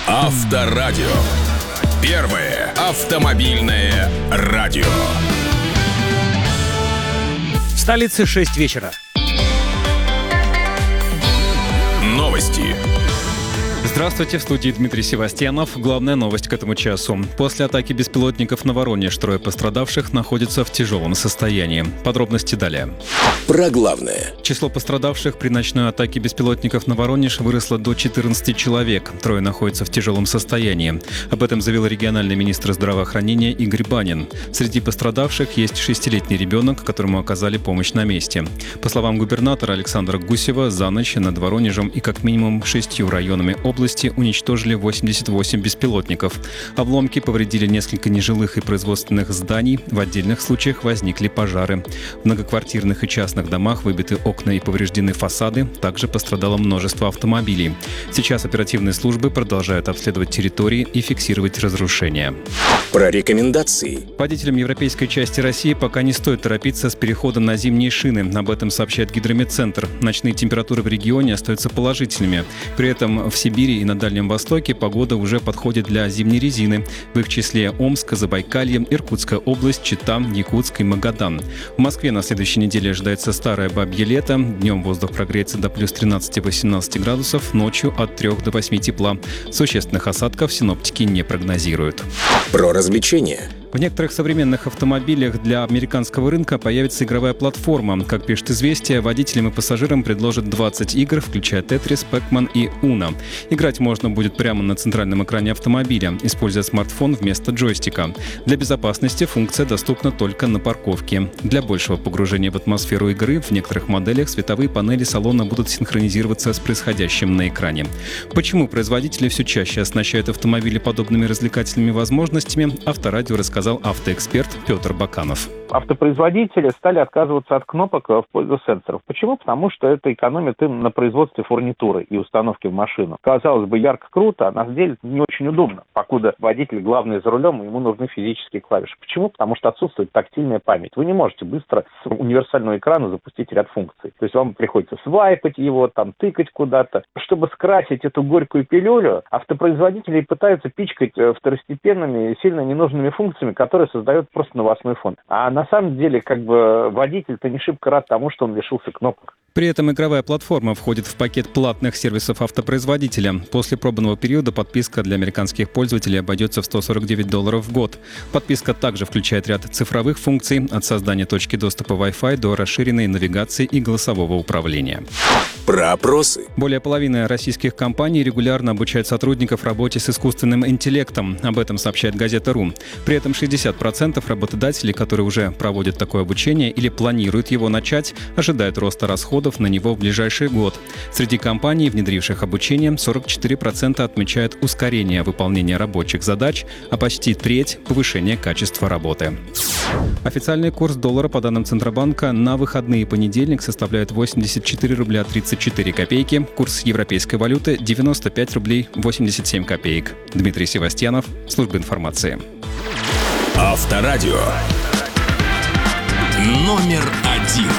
Авторадио. Первое автомобильное радио. В столице 6 вечера. Новости. Здравствуйте, в студии Дмитрий Севастьянов. Главная новость к этому часу. После атаки беспилотников на Воронеж трое пострадавших находятся в тяжелом состоянии. Подробности далее. Про главное. Число пострадавших при ночной атаке беспилотников на Воронеж выросло до 14 человек. Трое находятся в тяжелом состоянии. Об этом заявил региональный министр здравоохранения Игорь Банин. Среди пострадавших есть 6-летний ребенок, которому оказали помощь на месте. По словам губернатора Александра Гусева, за ночь над Воронежем и как минимум 6 районами области уничтожили 88 беспилотников. Обломки повредили несколько нежилых и производственных зданий. В отдельных случаях возникли пожары. В многоквартирных и частных домах выбиты окна и повреждены фасады. Также пострадало множество автомобилей. Сейчас оперативные службы продолжают обследовать территории и фиксировать разрушения. Про рекомендации. Водителям европейской части России пока не стоит торопиться с переходом на зимние шины. Об этом сообщает Гидрометцентр. Ночные температуры в регионе остаются положительными. При этом в Сибири и на Дальнем Востоке погода уже подходит для зимней резины. В их числе Омск, Забайкалье, Иркутская область, Чита, Якутск и Магадан. В Москве на следующей неделе ожидается старое бабье лето. Днем воздух прогреется до плюс 13-18 градусов, ночью от 3 до 8 тепла. Существенных осадков синоптики не прогнозируют. Про развлечения. В некоторых современных автомобилях для американского рынка появится игровая платформа. Как пишет «Известия», водителям и пассажирам предложат 20 игр, включая «Тетрис», «Пэкман» и «Уно». Играть можно будет прямо на центральном экране автомобиля, используя смартфон вместо джойстика. Для безопасности функция доступна только на парковке. Для большего погружения в атмосферу игры в некоторых моделях световые панели салона будут синхронизироваться с происходящим на экране. Почему производители все чаще оснащают автомобили подобными развлекательными возможностями, Авторадио рассказал автоэксперт Петр Баканов. Автопроизводители стали отказываться от кнопок в пользу сенсоров. Почему? Потому что это экономит им на производстве фурнитуры и установке в машину. Казалось бы, ярко, круто, а на деле не очень удобно. Покуда водитель главный за рулем, ему нужны физические клавиши. Почему? Потому что отсутствует тактильная память. Вы не можете быстро с универсального экрана запустить ряд функций. То есть вам приходится свайпать его, тыкать куда-то. Чтобы скрасить эту горькую пилюлю, автопроизводители пытаются пичкать второстепенными, сильно ненужными функциями, которые создают просто новостной фон. А на самом деле, водитель-то не шибко рад тому, что он лишился кнопок. При этом игровая платформа входит в пакет платных сервисов автопроизводителя. После пробного периода подписка для американских пользователей обойдется в $149 в год. Подписка также включает ряд цифровых функций, от создания точки доступа Wi-Fi до расширенной навигации и голосового управления. Про опросы. Более половины российских компаний регулярно обучают сотрудников работе с искусственным интеллектом. Об этом сообщает газета.ру. При этом 60% работодателей, которые уже проводят такое обучение или планируют его начать, ожидают роста расходов на него в ближайший год. Среди компаний, внедривших обучение, 44% отмечают ускорение выполнения рабочих задач, а почти треть – повышение качества работы. Официальный курс доллара, по данным Центробанка, на выходные понедельник составляет 84 рубля 34 копейки. Курс европейской валюты – 95 рублей 87 копеек. Дмитрий Севастьянов, служба информации. Авторадио. Номер 1.